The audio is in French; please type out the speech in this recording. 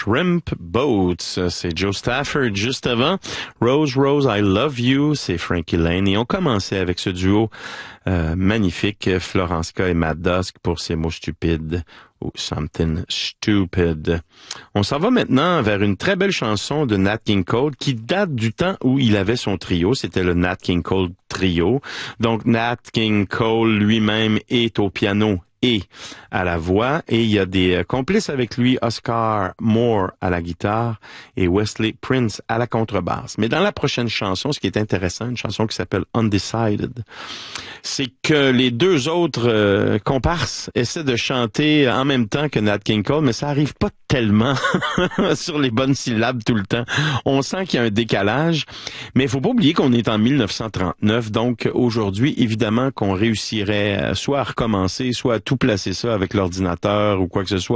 Shrimp Boats. C'est Joe Stafford juste avant. Rose, Rose, I Love You, c'est Frankie Laine. Et on commençait avec ce duo magnifique, Florence K et Matt Dusk pour Ces mots stupides ou Something Stupid. On s'en va maintenant vers une très belle chanson de Nat King Cole qui date du temps où il avait son trio. C'était le Nat King Cole Trio. Donc Nat King Cole lui-même est au piano et à la voix, et il y a des complices avec lui, Oscar Moore à la guitare et Wesley Prince à la contrebasse. Mais dans la prochaine chanson, ce qui est intéressant, une chanson qui s'appelle Undecided, c'est que les deux autres comparses essaient de chanter en même temps que Nat King Cole, mais ça arrive pas tellement sur les bonnes syllabes tout le temps. On sent qu'il y a un décalage, mais il faut pas oublier qu'on est en 1939, donc aujourd'hui, évidemment qu'on réussirait soit à recommencer, soit à tout placer ça avec l'ordinateur ou quoi que ce soit.